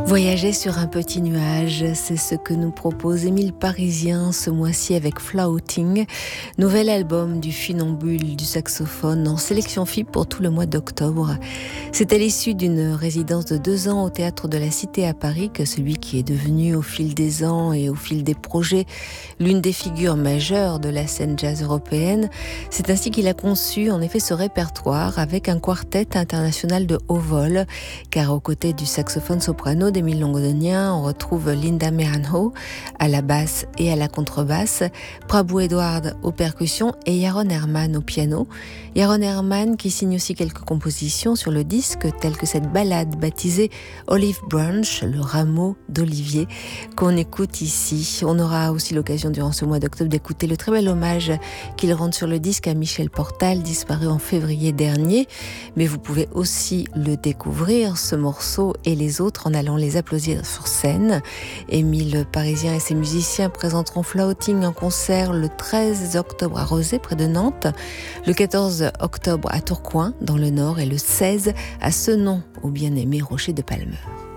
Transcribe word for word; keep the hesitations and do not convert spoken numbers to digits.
Voyager sur un petit nuage, c'est ce que nous propose Émile Parisien ce mois-ci avec Flouting, nouvel album du funambule du saxophone en sélection F I B pour tout le mois d'octobre. C'est à l'issue d'une résidence de deux ans au Théâtre de la Cité à Paris que celui qui est devenu au fil des ans et au fil des projets l'une des figures majeures de la scène jazz européenne, c'est ainsi qu'il a conçu en effet ce répertoire avec un quartet international de haut vol, car aux côtés du saxophone soprano d'Émile Longdonien, on retrouve Linda Meranho à la basse et à la contrebasse, Prabhu Edward aux percussions et Yaron Herman au piano. Yaron Herman qui signe aussi quelques compositions sur le disque, telles que cette ballade baptisée Olive Branch, le rameau d'olivier, qu'on écoute ici. On aura aussi l'occasion durant ce mois d'octobre d'écouter le très bel hommage qu'il rend sur le disque à Michel Portal, disparu en février dernier. Mais vous pouvez aussi le découvrir, ce morceau et les autres, en allant les applaudir sur scène. Émile Parisien et ses musiciens présenteront Flouting en concert le treize octobre à Rezé, près de Nantes, le quatorze octobre à Tourcoing, dans le Nord, et le seize à Senon, au bien-aimé Rocher de Palmeur.